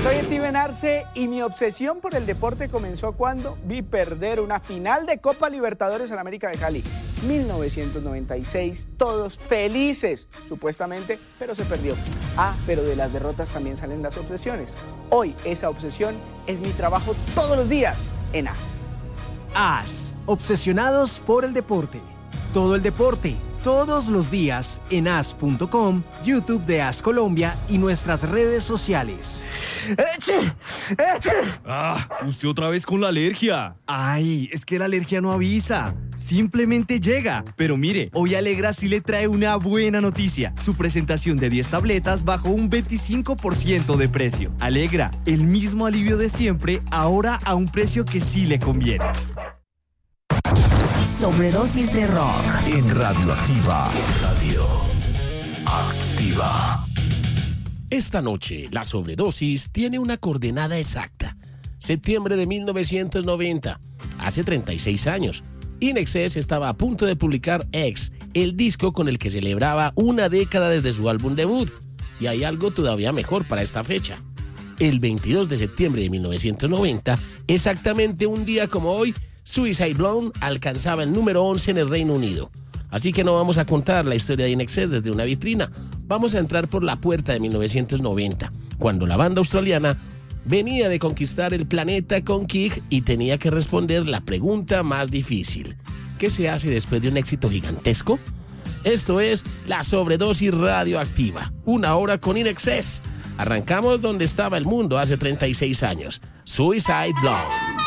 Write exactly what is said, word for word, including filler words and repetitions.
Soy Steven Arce y mi obsesión por el deporte comenzó cuando vi perder una final de Copa Libertadores en América de Cali. mil novecientos noventa y seis, todos felices, supuestamente, pero se perdió. Ah, pero de las derrotas también salen las obsesiones. Hoy esa obsesión es mi trabajo todos los días en A S. A S, obsesionados por el deporte. Todo el deporte, todos los días en A S punto com, YouTube de A S Colombia y nuestras redes sociales. ¡Eche! ¡Eche! Ah, usted otra vez con la alergia. Ay, es que la alergia no avisa, simplemente llega. Pero mire, hoy Alegra sí le trae una buena noticia. Su presentación de diez tabletas bajó un veinticinco por ciento de precio. Alegra, el mismo alivio de siempre, ahora a un precio que sí le conviene. Sobredosis de rock. En Radioactiva. Radio Activa. Esta noche, la sobredosis tiene una coordenada exacta. Septiembre de mil novecientos noventa, hace treinta y seis años. In Excess estaba a punto de publicar X, el disco con el que celebraba una década desde su álbum debut. Y hay algo todavía mejor para esta fecha. El veintidós de septiembre de mil novecientos noventa, exactamente un día como hoy, Suicide Blonde alcanzaba el número once en el Reino Unido. Así que no vamos a contar la historia de In Excess desde una vitrina. Vamos a entrar por la puerta de mil novecientos noventa, cuando la banda australiana venía de conquistar el planeta con Kick y tenía que responder la pregunta más difícil. ¿Qué se hace después de un éxito gigantesco? Esto es la sobredosis radioactiva, una hora con In Excess. Arrancamos donde estaba el mundo hace treinta y seis años. Suicide Blonde.